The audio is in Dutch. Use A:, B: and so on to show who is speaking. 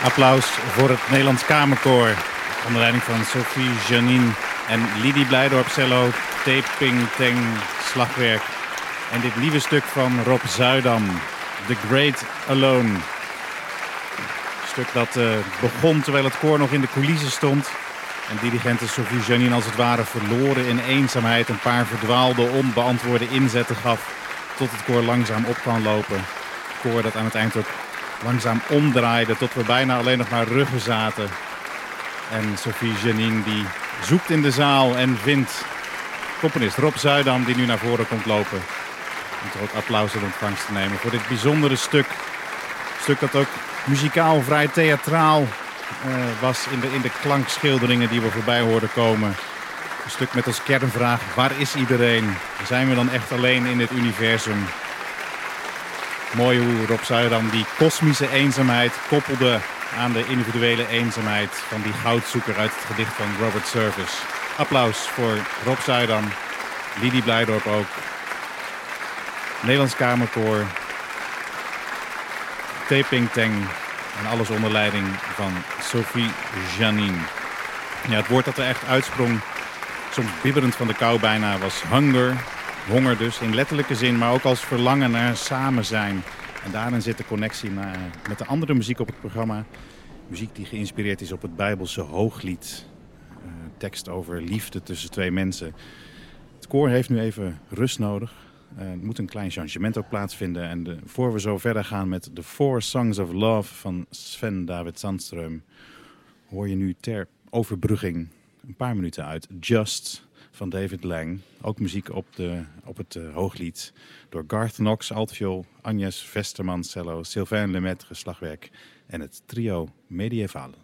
A: Applaus voor het Nederlands Kamerkoor. Onder leiding van Sophie Janine en Lidie Blijdorp cello, Taeping Teng slagwerk. En dit nieuwe stuk van Rob Zuidam, The Great Alone. Een stuk dat begon terwijl het koor nog in de coulissen stond. En dirigente Sophie Janine als het ware verloren in eenzaamheid een paar verdwaalde, onbeantwoorde inzetten gaf. Tot het koor langzaam op kan lopen. Het koor dat aan het eind ook langzaam omdraaide tot we bijna alleen nog maar ruggen zaten. En Sophie Janine die zoekt in de zaal en vindt componist Rob Zuidam die nu naar voren komt lopen. Om toch ook applaus in ontvangst te nemen voor dit bijzondere stuk. Een stuk dat ook muzikaal vrij theatraal was in de klankschilderingen die we voorbij hoorden komen. Een stuk met als kernvraag, waar is iedereen? Zijn we dan echt alleen in dit universum? Mooi hoe Rob Zuidam die kosmische eenzaamheid koppelde aan de individuele eenzaamheid van die goudzoeker uit het gedicht van Robert Service. Applaus voor Rob Zuidam, Lidie Blijdorp ook, Nederlands Kamerkoor, Taeping Teng en alles onder leiding van Sophie Janine. Ja, het woord dat er echt uitsprong, soms bibberend van de kou bijna, was hunger. Honger dus, in letterlijke zin, maar ook als verlangen naar samen zijn. En daarin zit de connectie met de andere muziek op het programma. Muziek die geïnspireerd is op het Bijbelse Hooglied. Tekst over liefde tussen twee mensen. Het koor heeft nu even rust nodig. Er moet een klein changement ook plaatsvinden. En voor we zo verder gaan met The Four Songs of Love van Sven David Sandström, hoor je nu ter overbrugging een paar minuten uit Just van David Lang. Ook muziek op het Hooglied door Garth Knox, altviool, Agnes Vesterman, cello, Sylvain Lemaitre, slagwerk en het trio Medievale.